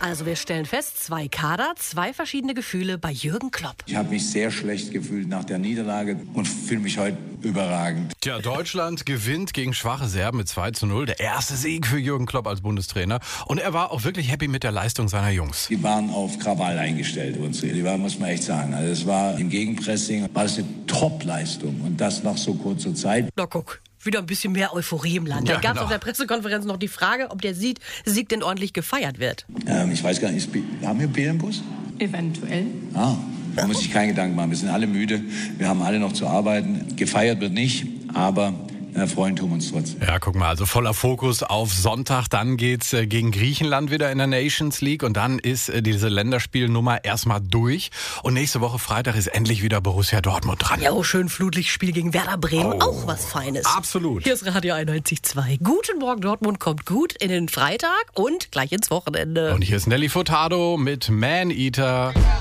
Also wir stellen fest, 2 Kader, 2 verschiedene Gefühle bei Jürgen Klopp. Ich habe mich sehr schlecht gefühlt nach der Niederlage und fühle mich heute überragend. Tja, Deutschland gewinnt gegen schwache Serben mit 2:0. Der erste Sieg für Jürgen Klopp als Bundestrainer. Und er war auch wirklich happy mit der Leistung seiner Jungs. Die waren auf Krawall eingestellt, unsere. Die waren, muss man echt sagen. Also es war im Gegenpressing, war es eine Top-Leistung. Und das nach so kurzer Zeit. Na guck, wieder ein bisschen mehr Euphorie im Land. Ja, Da gab es genau. auf der Pressekonferenz noch die Frage, ob der Sieg denn ordentlich gefeiert wird. Ich weiß gar nicht, haben wir Bier im Bus? Eventuell. Da muss ich keinen Gedanken machen. Wir sind alle müde. Wir haben alle noch zu arbeiten. Gefeiert wird nicht, aber freuen tun wir uns trotzdem. Ja, guck mal, also voller Fokus auf Sonntag. Dann geht's gegen Griechenland wieder in der Nations League. Und dann ist diese Länderspielnummer erstmal durch. Und nächste Woche Freitag ist endlich wieder Borussia Dortmund dran. Ja, schön Flutlichtspiel gegen Werder Bremen. Auch was Feines. Absolut. Hier ist Radio 91.2. Guten Morgen, Dortmund kommt gut in den Freitag und gleich ins Wochenende. Und hier ist Nelly Furtado mit Man Eater.